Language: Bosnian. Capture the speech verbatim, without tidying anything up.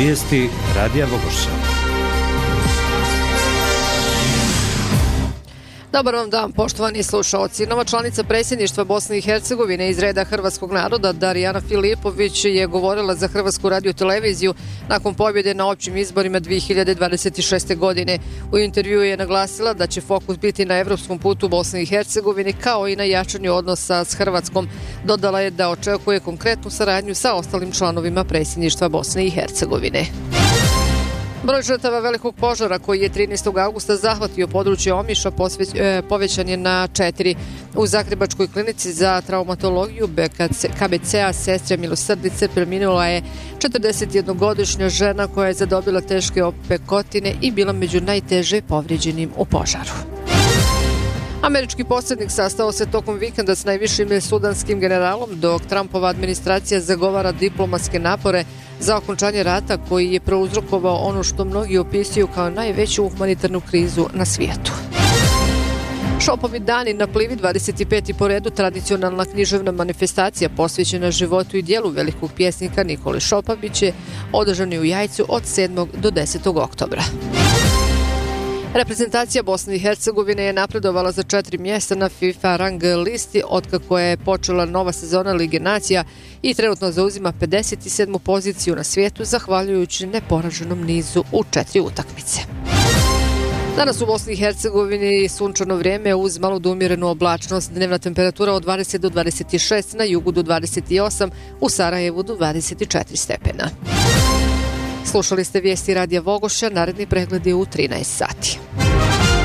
Vijesti Radija Vogošća. Dobar vam dan, poštovani slušaoci. Nova članica predsjedništva Bosne i Hercegovine iz reda hrvatskog naroda, Darijana Filipović, je govorila za Hrvatsku radioteleviziju nakon pobjede na općim izborima dvije hiljade dvadeset šeste. godine. U intervjuu je naglasila da će fokus biti na evropskom putu Bosne i Hercegovine kao i na jačanju odnosa s Hrvatskom. Dodala je da očekuje konkretnu saradnju sa ostalim članovima predsjedništva Bosne i Hercegovine. Broj žrtava velikog požara koji je trinaestog augusta zahvatio područje Omiša posveć, e, povećan je na četiri. U Zagrebačkoj klinici za traumatologiju K B C-a Sestre Milosrdice preminula je četrdesetjednogodišnja žena koja je zadobila teške opekotine i bila među najteže povrijeđenim u požaru. Američki posrednik sastao se tokom vikenda s najvišim sudanskim generalom, dok Trumpova administracija zagovara diplomatske napore za okončanje rata koji je prouzrokovao ono što mnogi opisuju kao najveću humanitarnu krizu na svijetu. Šopovi dani na Plivi, dvadeset peti po redu, tradicionalna književna manifestacija posvećena životu i dijelu velikog pjesnika Nikole Šopa biće održani u Jajcu od sedmog do desetog oktobra. Reprezentacija Bosne i Hercegovine je napredovala za četiri mjesta na FIFA rang listi otkako je počela nova sezona Lige nacija i trenutno zauzima pedeset sedmu poziciju na svijetu zahvaljujući neporaženom nizu u četiri utakmice. Danas u Bosni i Hercegovini sunčano vrijeme uz malo do umjerenu oblačnost, dnevna temperatura od dvadeset do dvadeset šest, na jugu do dvadeset osam, u Sarajevu do dvadeset četiri stepena. Slušali ste vijesti Radija Vogošća, naredni pregled je u trinaest sati.